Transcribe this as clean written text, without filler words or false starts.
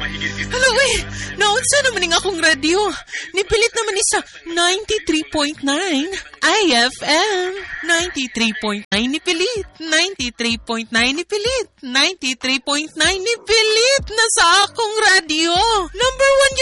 Hello, naunsa naman ng akong radyo. Nipilit naman ni sa 93.9 IFM. 93.9 nipilit. 93.9 nipilit. 93.9 nipilit na sa akong radyo. Number 1